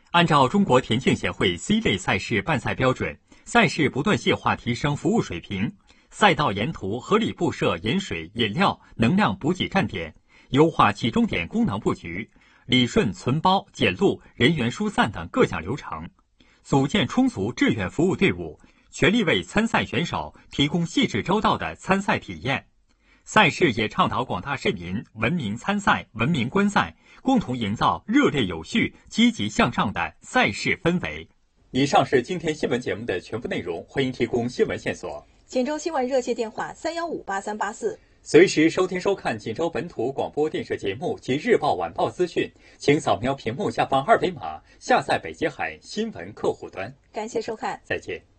按照中国田径协会 C 类赛事办赛标准，赛事不断细化提升服务水平，赛道沿途合理布设饮水、饮料、能量补给站点，优化起终点功能布局，理顺存包、检录、人员疏散等各项流程，组建充足志愿服务队伍，全力为参赛选手提供细致周到的参赛体验。赛事也倡导广大市民文明参赛、文明观赛，共同营造热烈有序、积极向上的赛事氛围。以上是今天新闻节目的全部内容，欢迎提供新闻线索。 锦州新闻热线电话3158384。 随时收听收看锦州本土广播电视节目及日报晚报资讯，请扫描屏幕下方二维码下载北极海新闻客户端。 感谢收看， 再见。